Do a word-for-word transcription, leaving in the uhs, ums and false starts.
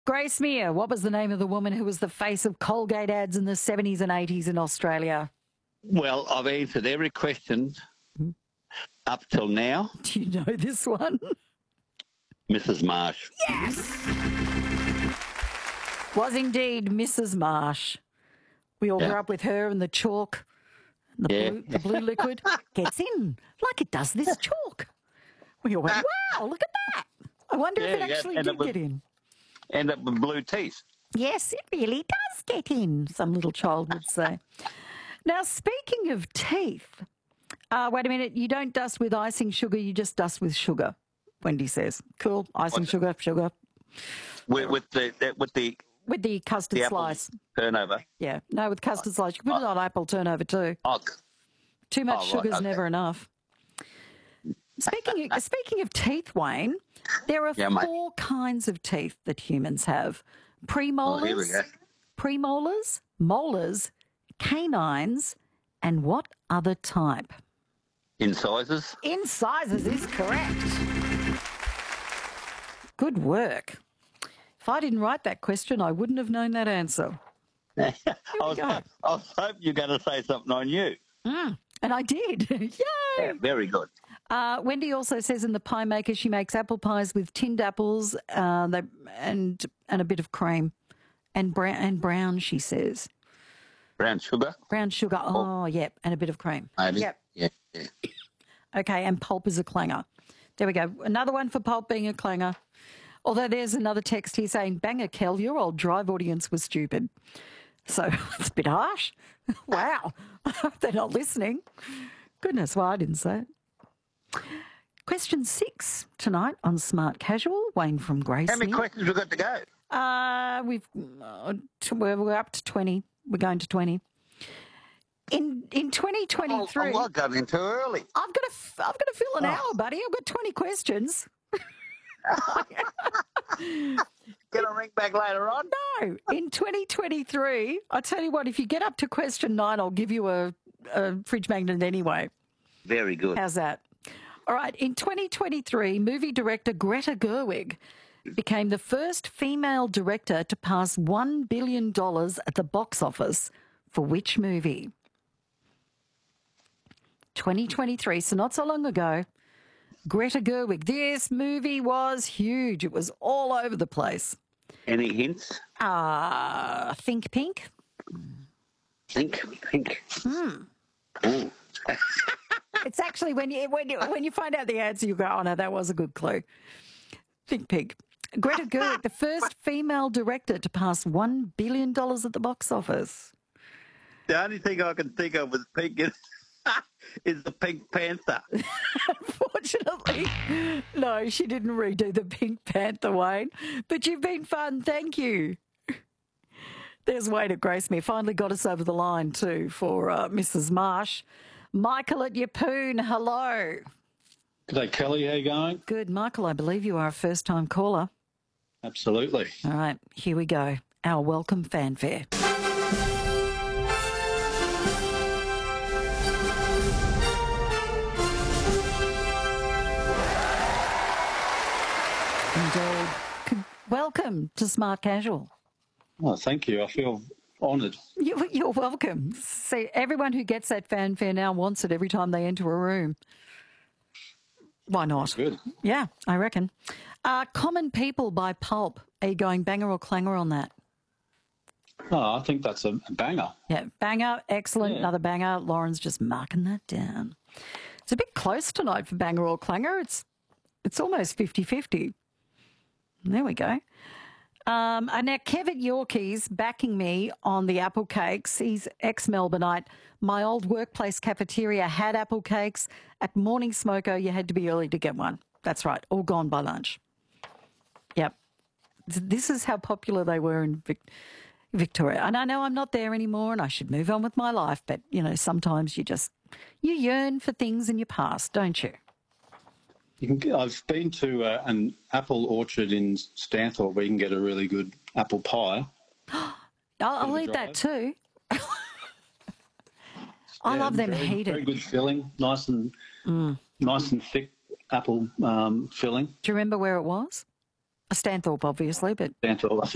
Grace Meir, what was the name of the woman who was the face of Colgate ads in the seventies and eighties in Australia? Well, I've answered every question up till now. Do you know this one? Missus Marsh. Yes! Was indeed Missus Marsh. We all Yeah. grew up with her and the chalk, and the, Yeah. blue, the blue liquid gets in like it does this chalk. We all went, wow, look at that. I wonder Yeah, if it yeah, actually and did it was- get in. End up with blue teeth. Yes, it really does get in, some little child would say. Now, speaking of teeth, uh, wait a minute, you don't dust with icing sugar, you just dust with sugar, Wendy says. Cool, icing What's- sugar, sugar. With, with the that, with the, With the custard the apple slice. turnover. Yeah, no, with custard slice. You can put it on apple turnover too. Oh, Too much Oh, right, sugar's okay. never enough. Speaking of, speaking of teeth, Wayne, there are Yeah, mate. four kinds of teeth that humans have. oh, here we Premolars, go. premolars, molars, canines, and what other type? Incisors. Incisors is correct. Good work. If I didn't write that question, I wouldn't have known that answer. I, was, go. I was hoping you're going to say something on you. And I did. Yay! Yeah, very good. Uh, Wendy also says in the pie maker she makes apple pies with tinned apples uh, they, and and a bit of cream and brown and brown. She says Brown sugar, brown sugar. Oh, yep, and a bit of cream. maybe. Yep. Yeah, yeah. Okay, and pulp is a clanger. There we go. Another one for pulp being a clanger. Although there's another text here saying, "Banger Kel, your old drive audience was stupid." So it's a bit harsh. Wow, they're not listening. Goodness, well, I didn't say it. Question six tonight on Smart Casual. Wayne from Grace. How many Meir. questions we got to go? Uh, we've uh, t- we're, we're up to twenty. We're going to twenty. In in twenty twenty three, Oh, I got in too early. I've got to f- I've got to fill an Oh. hour, buddy. I've got twenty questions. Can I ring back later on? No, in twenty twenty three, I tell you what, if you get up to question nine, I'll give you a, a fridge magnet anyway. Very good. How's that? All right. In twenty twenty-three, movie director Greta Gerwig became the first female director to pass one billion dollars at the box office for which movie? twenty twenty-three, so not so long ago. Greta Gerwig. This movie was huge. It was all over the place. Any hints? Uh, Think Pink. Think, think. Hmm. Ooh. It's actually when you when you when you find out the answer, you go, "Oh no, that was a good clue." Think Pink. Greta Gerwig, the first female director to pass one billion dollars at the box office. The only thing I can think of with pink is, is the Pink Panther. Unfortunately, no, she didn't redo the Pink Panther, Wayne. But you've been fun. Thank you. There's Wayne at Grace Meir. Finally got us over the line too for uh, Missus Marsh. Michael at Yeppoon, hello. G'day, Kelly. How you going? Good, Michael. I believe you are a first-time caller. Absolutely. All right, here we go. Our welcome fanfare. Indeed. Con- Welcome to Smart Casual. Oh, thank you. I feel honoured. You, you're welcome. See, everyone who gets that fanfare now wants it every time they enter a room. Why not? Good. Yeah, I reckon. Uh, Common People by Pulp. Are you going banger or clanger on that? Oh, I think that's a, a banger. Yeah, banger, excellent, Yeah. another banger. Lauren's just marking that down. It's a bit close tonight for banger or clanger. It's it's almost fifty-fifty. There we go. Um, and now Kevin Yorkie's backing me on the apple cakes. He's ex-Melbourneite. My old workplace cafeteria had apple cakes. At Morning Smoker, you had to be early to get one. That's right, all gone by lunch. Yep. This is how popular they were in Vic- Victoria. And I know I'm not there anymore and I should move on with my life, but, you know, sometimes you just, you yearn for things in your past, don't you? You can, I've been to uh, an apple orchard in Stanthorpe where you can get a really good apple pie. I'll, I'll eat that too. I Yeah, love them very, heated. Very good filling, nice and nice and thick apple um, filling. Do you remember where it was? Stanthorpe, obviously, but Stanthorpe, I